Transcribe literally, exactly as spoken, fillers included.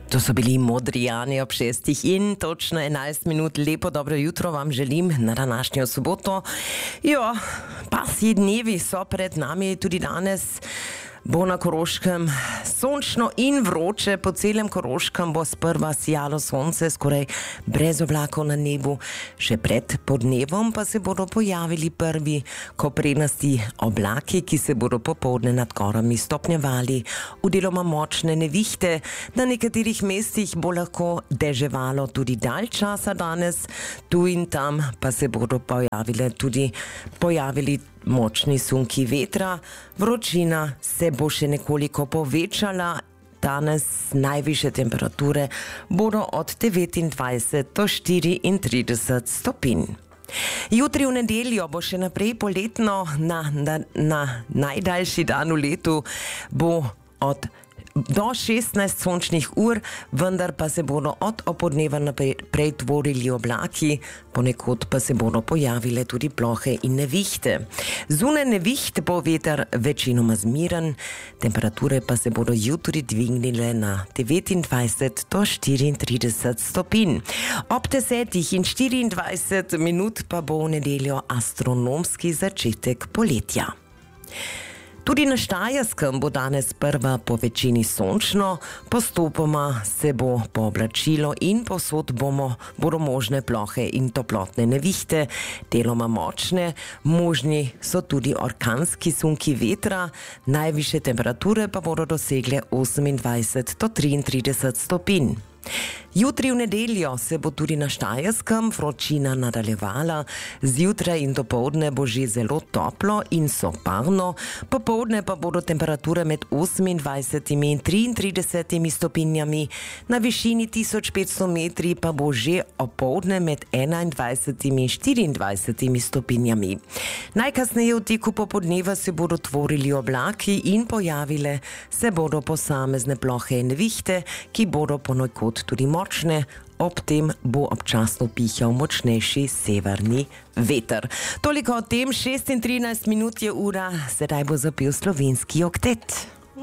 To so bili Modrijani ob šestih in točno enajst minut. Lepo dobro jutro vam želim na današnjo soboto. Jo, pasji dnevi so pred nami, tudi danes bo na Koroškem sončno in vroče. Po celem Koroškem bo sprva sijalo sonce, skoraj brez oblakov na nebu. Še pred podnevom pa se bodo pojavili prvi koprenasti oblaki, ki se bodo popoldne nad gorami stopnjevali v deloma močne nevihte. Na nekaterih mestih bo lahko deževalo tudi dalj časa danes, tu in tam pa se bodo pojavile tudi pojavili močni sunki vetra. Vročina se bo še nekoliko povečala. Danes najvišje temperature bodo od devetindvajset do štiriintrideset stopinj. Jutri v nedeljo bo še naprej poletno, na, na, na najdaljši dan v letu bo od do šestnajst sončnih ur, vendar pa se bodo od opoldneva naprej tvorili oblaki, ponekod pa se bodo pojavile tudi plohe in nevihte. Zunaj neviht bo veter večinoma zmiren, temperature pa se bodo jutri dvignile na devetindvajset do štiriintrideset stopinj. Ob desetih in štiriindvajset minut pa bo v nedeljo astronomski začetek poletja. Tudi na Štajerskem bo danes prva po večini sončno, postopoma se bo pooblačilo in povsod bomo, bodo možne plohe in toplotne nevihte, deloma močne, možni so tudi orkanski sunki vetra, najvišje temperature pa bodo dosegle osemindvajset do triintrideset stopinj. Jutri v nedeljo se bo tudi na Štajerskem vročina nadaljevala, zjutraj in dopoldne bo že zelo toplo in soparno, popoldne pa bodo temperature med osemindvajsetimi in triintridesetimi stopinjami, na višini tisoč petsto metri pa bo že opoldne med enaindvajsetimi in štiriindvajsetimi stopinjami. Najkasneje v teku popoldneva se bodo tvorili oblaki in pojavile se bodo posamezne plohe in nevihte, ki bodo ponekod tudi močne, ob tem bo občasno pihal močnejši severni veter. Toliko o tem, šest in trinajst minut je ura, sedaj bo zapel slovenski oktet.